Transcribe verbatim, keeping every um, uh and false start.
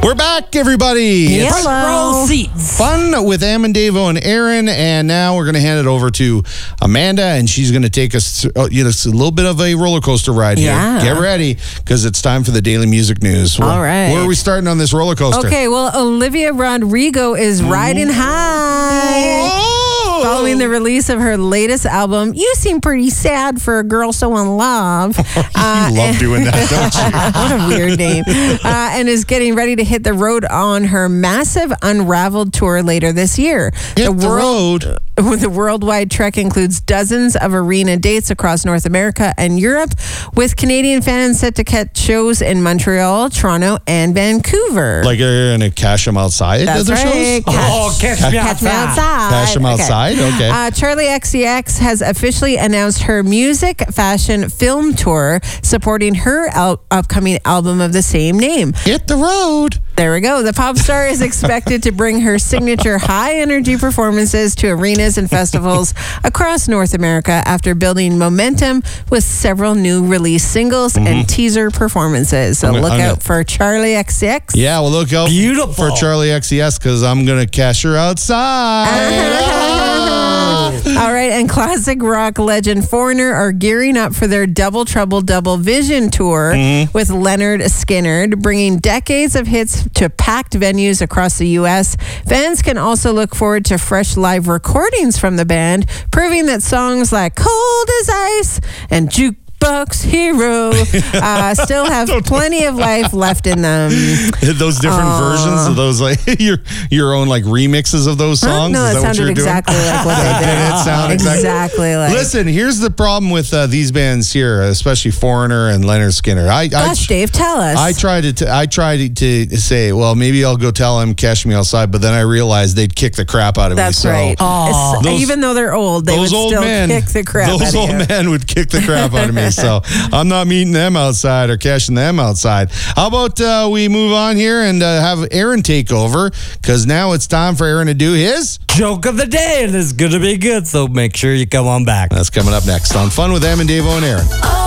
We're back, everybody. Yes. It's Hello. Row seats. fun with Am and Davo and Aaron, and now we're going to hand it over to Amanda, and she's going to take us through, uh, you know, it's a little bit of a roller coaster ride here. Yeah. Get ready, because it's time for the daily music news. All Where- right. Where are we starting on this roller coaster? Okay, well, Olivia Rodrigo is riding high. Oh! Following the release of her latest album, You Seem Pretty Sad for a Girl So in Love. You love doing that, don't you? What a weird name. Uh, and is getting ready to hit the road on her massive Unraveled tour later this year. Hit the road. The worldwide trek includes dozens of arena dates across North America and Europe, with Canadian fans set to catch shows in Montreal, Toronto, and Vancouver. Like you're going to cash them outside? That's other right. shows? Catch- Oh, catch me Catch me outside. outside. Cash them outside? Okay. Uh, Charlie X C X has officially announced her music, fashion, film tour supporting her al- upcoming album of the same name. Hit the road. There we go. The pop star is expected to bring her signature high-energy performances to arenas and festivals across North America after building momentum with several new release singles and teaser performances. So I'm gonna- look I'm out gonna- for Charlie X C X. Yeah, well, look out Beautiful. for Charlie X C S, because I'm going to cash her outside. All right, and classic rock legend Foreigner are gearing up for their Double Trouble Double Vision tour with Leonard Skinner, bringing decades of hits to packed venues across the U S. Fans can also look forward to fresh live recordings from the band, proving that songs like Cold as Ice and Jukebox Hero uh, still have plenty of life left in them. Those different versions of those, like your your own like remixes of those Huh? songs. No, Is that that what sounded you're doing? exactly like what they did. Did it sound exactly, Exactly like. Listen, here's the problem with uh, these bands here, especially Foreigner and Leonard Skinner. I, Gosh, I, Dave, tell us. I tried to. T- I tried to, to say, well, maybe I'll go tell them cash me outside, but then I realized they'd kick the crap out of That's me. So right. It's- Those- even though they're old, they would those old still men, kick the crap those out old of you. men would kick the crap out of me. So I'm not meeting them outside or cashing them outside. How about uh, we move on here and uh, have Aaron take over, because now it's time for Aaron to do his. Joke of the day, and it's going to be good, so make sure you come on back. That's coming up next on Fun with Em and Davo and Aaron.